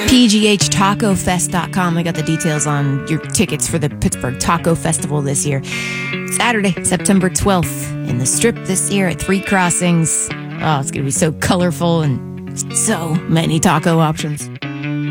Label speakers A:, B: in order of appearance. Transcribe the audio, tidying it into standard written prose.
A: PGHTacoFest.com. I got the details on your tickets for the Pittsburgh Taco Festival this year. Saturday, September 12th, in the Strip this year at Three Crossings. Oh, it's going to be so colorful and so many taco options.